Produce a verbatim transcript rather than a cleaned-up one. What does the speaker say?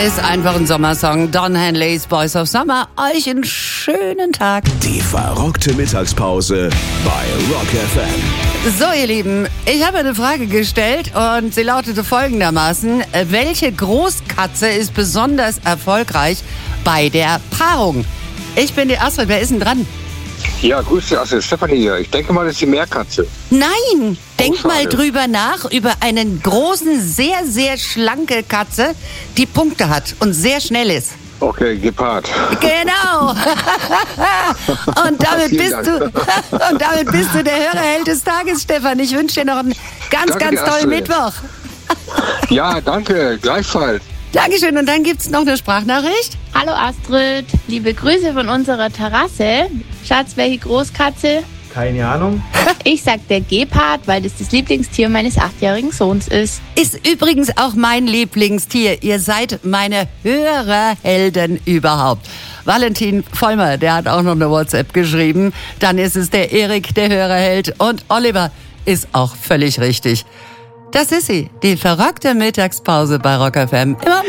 Ist einfach ein Sommersong. Don Henleys Boys of Summer. Euch einen schönen Tag. Die verrockte Mittagspause bei Rock F M. So, ihr Lieben, ich habe eine Frage gestellt und sie lautete folgendermaßen. Welche Großkatze ist besonders erfolgreich bei der Paarung? Ich bin die Astrid. Wer ist denn dran? Ja, grüß dich, Astrid. Stefanie hier. Ich denke mal, das ist die Meerkatze. Nein, denk schade. mal drüber nach, über einen großen, sehr, sehr schlanke Katze, die Punkte hat und sehr schnell ist. Okay, Gepard. Genau. Und damit Vielen bist Dank. du und damit bist du der Hörerheld des Tages, Stefan. Ich wünsche dir noch einen ganz, Danke ganz dir, tollen Astrid. Mittwoch. Ja, danke. Gleichfalls. Dankeschön. Und dann gibt's noch eine Sprachnachricht. Hallo Astrid, liebe Grüße von unserer Terrasse. Schatz, welche Großkatze? Keine Ahnung. Ich sag der Gepard, weil das das Lieblingstier meines achtjährigen Sohns ist. Ist übrigens auch mein Lieblingstier. Ihr seid meine Hörerhelden überhaupt. Valentin Vollmer, der hat auch noch eine WhatsApp geschrieben. Dann ist es der Erik, der Hörerheld. Und Oliver ist auch völlig richtig. Das ist sie, die verrockte Mittagspause bei Rock F M. Immer